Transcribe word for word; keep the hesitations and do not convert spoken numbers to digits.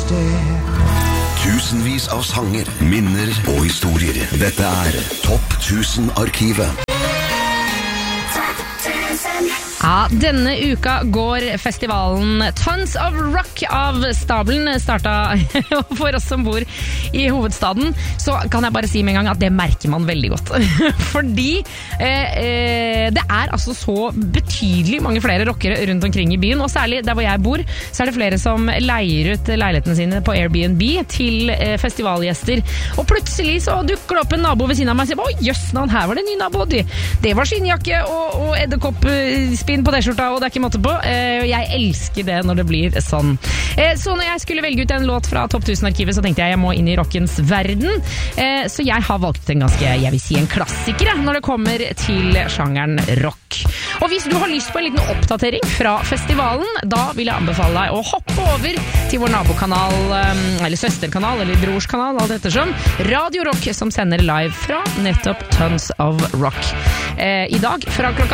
stare. Tusenvis av sanger, minner og historier. Dette er Topp tusen-arkivet. Ja, denne uka går festivalen Tons of Rock av stabelen. Starta for oss som bor i hovedstaden. Så kan jeg bare si med en gang at det merker man veldig godt. Fordi eh, eh, det er altså så betydelig mange flere rockere rundt omkring i byen. Og særlig der hvor jeg bor, så er det flere som leier ut leilighetene sine på Airbnb til eh, festivalgjester. Og plutselig så dukker det opp en nabo ved siden av meg og sier, «Å, jøssnavn, her var det en ny nabo. Det var skinnjakke og, og edderkoppspinn på T-skjorta, og det er ikke måte på. Jeg elsker det når det blir sånn. Så når jeg skulle velge ut en låt fra Topp tusen-arkivet, så tenkte jeg jeg må inn i rockens verden. Så jeg har valgt en ganske, jeg vil si en klassiker, når det kommer til sjangeren rock. Og hvis du har lyst på en liten oppdatering fra festivalen, da vil jeg anbefale deg å hoppe over til vår nabokanal, eller søsterkanal, eller brorskanal, alt ettersom, Radio Rock, som sender live fra nettopp Tons of Rock. I dag, fra klokka